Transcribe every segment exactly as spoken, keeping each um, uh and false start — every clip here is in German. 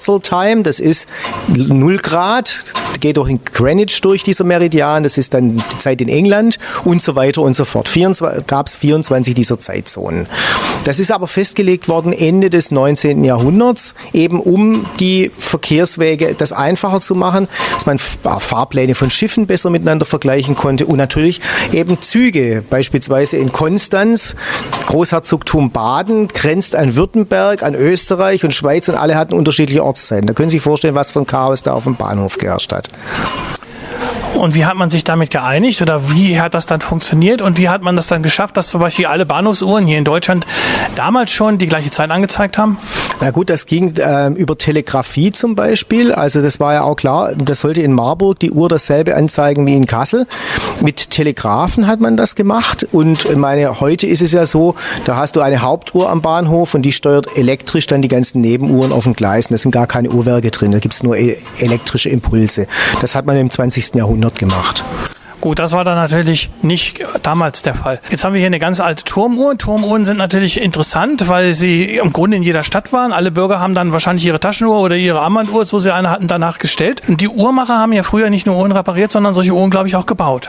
Time, das ist null Grad, geht durch in Greenwich durch, dieser Meridian, das ist dann die Zeit in England und so weiter und so fort. Gab es vierundzwanzig dieser Zeitzonen. Das ist aber festgelegt worden Ende des neunzehnten Jahrhunderts, eben um die Verkehrswege das einfacher zu machen, dass man Fahrpläne von Schiffen besser miteinander vergleichen konnte und natürlich eben Züge, beispielsweise in Konstanz, Großherzogtum Baden, grenzt an Württemberg, an Österreich und Schweiz und alle hatten unterschiedliche Ortszeiten. Da können Sie sich vorstellen, was für ein Chaos da auf dem Bahnhof geherrscht hat. Und wie hat man sich damit geeinigt oder wie hat das dann funktioniert und wie hat man das dann geschafft, dass zum Beispiel alle Bahnhofsuhren hier in Deutschland damals schon die gleiche Zeit angezeigt haben? Na gut, das ging äh, über Telegrafie zum Beispiel. Also das war ja auch klar, das sollte in Marburg die Uhr dasselbe anzeigen wie in Kassel. Mit Telegraphen hat man das gemacht und ich meine, heute ist es ja so, da hast du eine Hauptuhr am Bahnhof und die steuert elektrisch dann die ganzen Nebenuhren auf den Gleisen. Da sind gar keine Uhrwerke drin, da gibt es nur e- elektrische Impulse. Das hat man im zwanzigsten Jahrhundert gemacht. Gut, das war dann natürlich nicht damals der Fall. Jetzt haben wir hier eine ganz alte Turmuhr. Turmuhren sind natürlich interessant, weil sie im Grunde in jeder Stadt waren. Alle Bürger haben dann wahrscheinlich ihre Taschenuhr oder ihre Armbanduhr, so sie eine hatten, danach gestellt. Und die Uhrmacher haben ja früher nicht nur Uhren repariert, sondern solche Uhren, glaube ich, auch gebaut.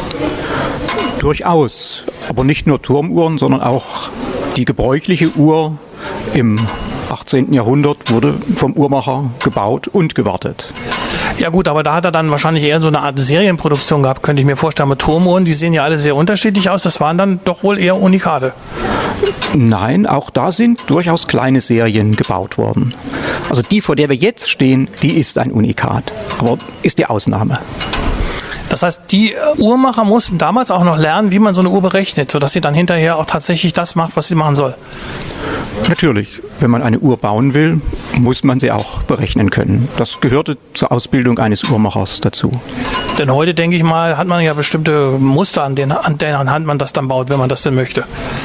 Durchaus. Aber nicht nur Turmuhren, sondern auch die gebräuchliche Uhr im achtzehnten Jahrhundert wurde vom Uhrmacher gebaut und gewartet. Ja gut, aber da hat er dann wahrscheinlich eher so eine Art Serienproduktion gehabt, könnte ich mir vorstellen. Mit Turmuhren, die sehen ja alle sehr unterschiedlich aus. Das waren dann doch wohl eher Unikate. Nein, auch da sind durchaus kleine Serien gebaut worden. Also die, vor der wir jetzt stehen, die ist ein Unikat, aber ist die Ausnahme. Das heißt, die Uhrmacher mussten damals auch noch lernen, wie man so eine Uhr berechnet, sodass sie dann hinterher auch tatsächlich das macht, was sie machen soll. Natürlich, wenn man eine Uhr bauen will, muss man sie auch berechnen können. Das gehörte zur Ausbildung eines Uhrmachers dazu. Denn heute, denke ich mal, hat man ja bestimmte Muster, an denen, an deren Hand man das dann baut, wenn man das denn möchte.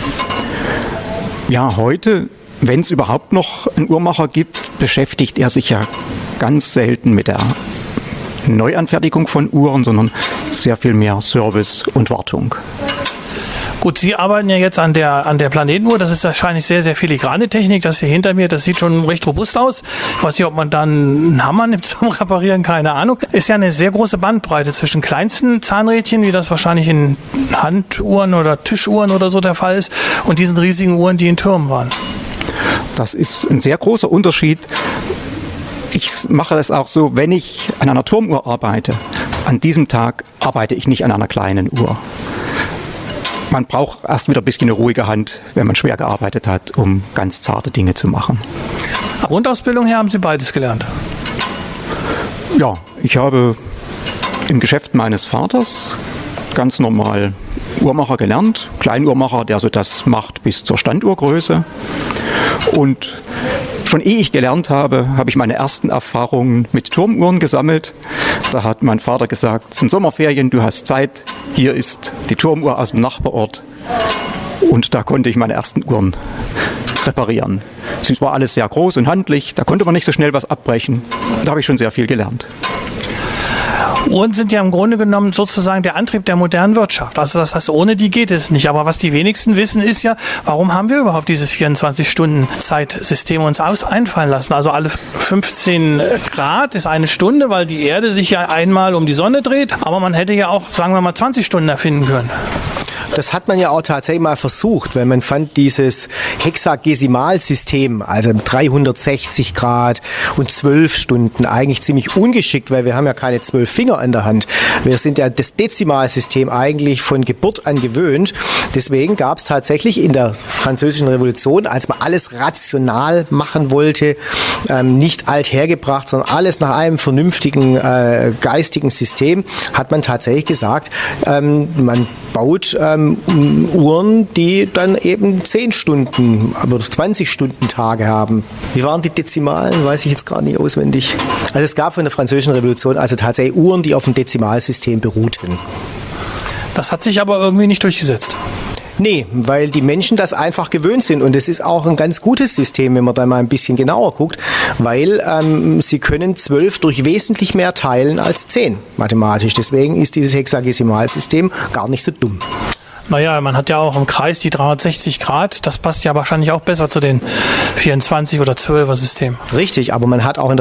Ja, heute, wenn es überhaupt noch einen Uhrmacher gibt, beschäftigt er sich ja ganz selten mit der Neuanfertigung von Uhren, sondern sehr viel mehr Service und Wartung. Gut, Sie arbeiten ja jetzt an der, an der Planetenuhr. Das ist wahrscheinlich sehr, sehr filigrane Technik. Das hier hinter mir, das sieht schon recht robust aus. Ich weiß nicht, ob man dann einen Hammer nimmt zum Reparieren, keine Ahnung. Ist ja eine sehr große Bandbreite zwischen kleinsten Zahnrädchen, wie das wahrscheinlich in Handuhren oder Tischuhren oder so der Fall ist, und diesen riesigen Uhren, die in Türmen waren. Das ist ein sehr großer Unterschied. Ich mache es auch so, wenn ich an einer Turmuhr arbeite, an diesem Tag arbeite ich nicht an einer kleinen Uhr. Man braucht erst wieder ein bisschen eine ruhige Hand, wenn man schwer gearbeitet hat, um ganz zarte Dinge zu machen. Grundausbildung her haben Sie beides gelernt? Ja, ich habe im Geschäft meines Vaters ganz normal Uhrmacher gelernt. Kleinuhrmacher, der so das macht bis zur Standuhrgröße. Und schon ehe ich gelernt habe, habe ich meine ersten Erfahrungen mit Turmuhren gesammelt. Da hat mein Vater gesagt, es sind Sommerferien, du hast Zeit, hier ist die Turmuhr aus dem Nachbarort. Und da konnte ich meine ersten Uhren reparieren. Es war alles sehr groß und handlich, da konnte man nicht so schnell was abbrechen. Da habe ich schon sehr viel gelernt. Uhren sind ja im Grunde genommen sozusagen der Antrieb der modernen Wirtschaft. Also das heißt, ohne die geht es nicht. Aber was die wenigsten wissen, ist ja, warum haben wir überhaupt dieses vierundzwanzig-Stunden-Zeitsystem uns aus einfallen lassen? Also alle fünfzehn Grad ist eine Stunde, weil die Erde sich ja einmal um die Sonne dreht. Aber man hätte ja auch, sagen wir mal, zwanzig Stunden erfinden können. Das hat man ja auch tatsächlich mal versucht, weil man fand dieses Hexagesimalsystem, also dreihundertsechzig Grad und zwölf Stunden, eigentlich ziemlich ungeschickt, weil wir haben ja keine zwölf Finger an der Hand. Wir sind ja das Dezimalsystem eigentlich von Geburt an gewöhnt. Deswegen gab es tatsächlich in der Französischen Revolution, als man alles rational machen wollte, ähm, nicht althergebracht, sondern alles nach einem vernünftigen äh, geistigen System, hat man tatsächlich gesagt, ähm, man baut ähm, Uhren, die dann eben zehn Stunden, aber zwanzig Stunden Tage haben. Wie waren die Dezimalen? Weiß ich jetzt gar nicht auswendig. Also es gab von der Französischen Revolution also tatsächlich Uhren, die auf dem Dezimalsystem beruhten. Das hat sich aber irgendwie nicht durchgesetzt. Nee, weil die Menschen das einfach gewöhnt sind und es ist auch ein ganz gutes System, wenn man da mal ein bisschen genauer guckt, weil ähm, sie können zwölf durch wesentlich mehr teilen als zehn mathematisch. Deswegen ist dieses Hexagesimalsystem gar nicht so dumm. Naja, man hat ja auch im Kreis die dreihundertsechzig Grad, das passt ja wahrscheinlich auch besser zu den vierundzwanzig- oder zwölfer Systemen. Richtig, aber man hat auch in der